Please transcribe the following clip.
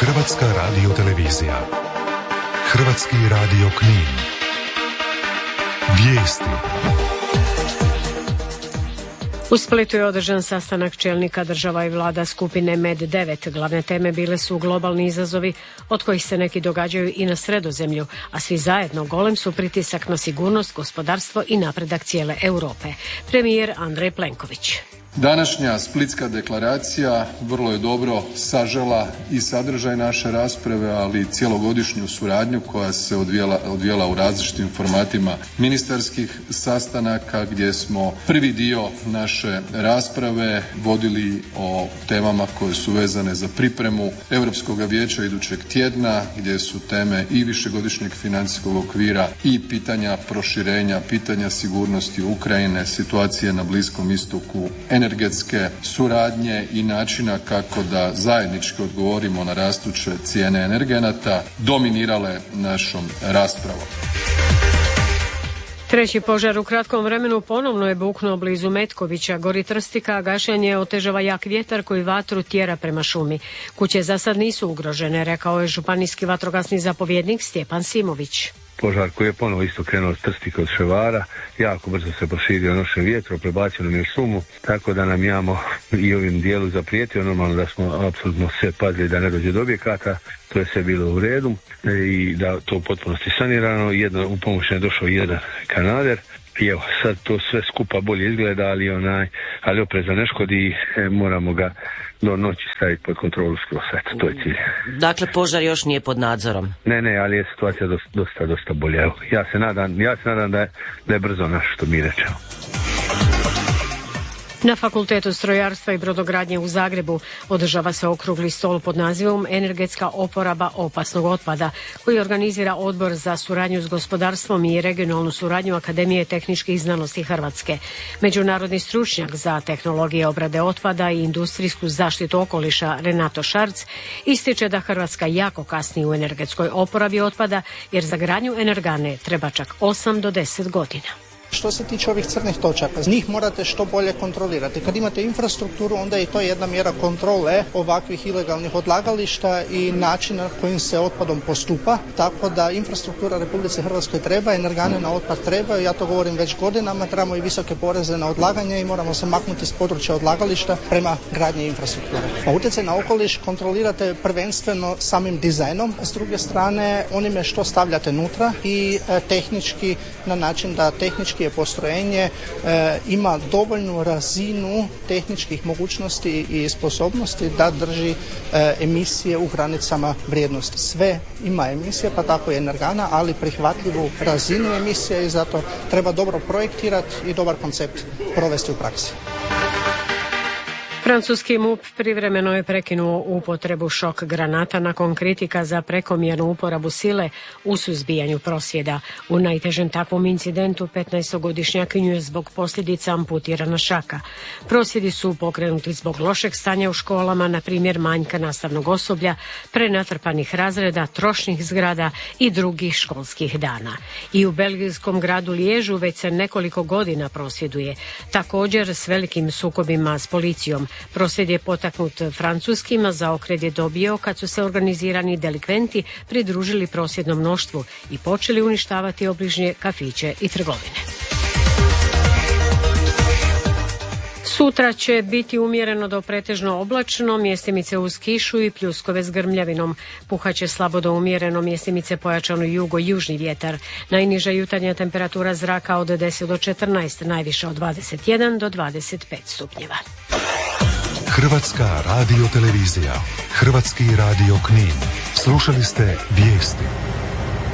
Hrvatska radiotelevizija. Hrvatski radio Knin. Vijesti. U Splitu je održan sastanak čelnika država i vlada skupine MED-9. Glavne teme bile su globalni izazovi, od kojih se neki događaju i na Sredozemlju, a svi zajedno golem su pritisak na sigurnost, gospodarstvo i napredak cijele Europe. Premijer Andrej Plenković. Današnja Splitska deklaracija vrlo je dobro sažela i sadržaj naše rasprave, ali i cjelogodišnju suradnju koja se odvijala u različitim formatima ministarskih sastanaka, gdje smo prvi dio naše rasprave vodili o temama koje su vezane za pripremu Europskog vijeća idućeg tjedna, gdje su teme i višegodišnjeg financijskog okvira i pitanja proširenja, pitanja sigurnosti Ukrajine, situacije na Bliskom istoku, energetske suradnje i načina kako da zajednički odgovorimo na rastuće cijene energenata dominirale našom raspravom. Treći požar u kratkom vremenu ponovno je buknuo blizu Metkovića. Gori trstika, a gašenje otežava jak vjetar koji vatru tjera prema šumi. Kuće za sad nisu ugrožene, rekao je županijski vatrogasni zapovjednik Stjepan Simović. Požar koji je ponovo isto krenuo od Trstika od Ševara, jako brzo se proširio nošem vjetru, prebacio nam je šumu, tako da nam imamo i ovim dijelu zaprijetio, normalno da smo apsolutno sve pazili da ne dođe do objekata, to je sve bilo u redu i da to u potpunosti sanirano, u pomoć je došao jedan kanader. I evo, sad to sve skupa bolje izgleda, ali opreza ne škodi, moramo ga do noći staviti pod kontrolu skroz, to je cilj. Dakle, požar još nije pod nadzorom? Ne, ali je situacija dosta bolja. Evo, ja se nadam da je brzo naš, što mi rečemo. Na Fakultetu strojarstva i brodogradnje u Zagrebu održava se okrugli stol pod nazivom Energetska oporaba opasnog otpada, koji organizira Odbor za suradnju s gospodarstvom i regionalnu suradnju Akademije tehničkih znanosti Hrvatske. Međunarodni stručnjak za tehnologije obrade otpada i industrijsku zaštitu okoliša Renato Šarc ističe da Hrvatska jako kasni u energetskoj oporabi otpada, jer za gradnju energane treba čak 8 do 10 godina. Što se tiče ovih crnih točaka, njih morate što bolje kontrolirati. Kad imate infrastrukturu, onda je to jedna mjera kontrole ovakvih ilegalnih odlagališta i načina kojim se otpadom postupa. Tako da infrastruktura Republici Hrvatskoj treba, energane na otpad trebaju, ja to govorim već godinama, trebamo i visoke poreze na odlaganje i moramo se maknuti s područja odlagališta prema gradnji infrastrukture. A utjecaj na okoliš kontrolirate prvenstveno samim dizajnom, s druge strane onime što stavljate nutra i tehnički na način da tehnički postrojenje ima dovoljnu razinu tehničkih mogućnosti i sposobnosti da drži emisije u granicama vrijednosti. Sve ima emisije, pa tako i energana, ali prihvatljivu razinu emisije i zato treba dobro projektirati i dobar koncept provesti u praksi. Francuski MUP privremeno je prekinuo upotrebu šok granata nakon kritika za prekomjernu uporabu sile u suzbijanju prosvjeda. U najtežem takvom incidentu 15-godišnjakinju je zbog posljedica amputirana šaka. Prosvjedi su pokrenuti zbog lošeg stanja u školama, na primjer manjka nastavnog osoblja, prenatrpanih razreda, trošnih zgrada i drugih školskih dana. I u belgijskom gradu Liježu već se nekoliko godina prosvjeduje, također s velikim sukobima s policijom. Prosvjed je potaknut francuskima, zaokret je dobio kad su se organizirani delikventi pridružili prosvjednom mnoštvu i počeli uništavati obližnje kafiće i trgovine. Sutra će biti umjereno do pretežno oblačno, mjestimice uz kišu i pljuskove s grmljavinom. Puhaće slabo do umjereno, mjestimice pojačano jugo-južni vjetar. Najniža jutarnja temperatura zraka od 10 do 14, najviša od 21 do 25 stupnjeva. Hrvatska radiotelevizija. Hrvatski radio Knin. Slušali ste vijesti.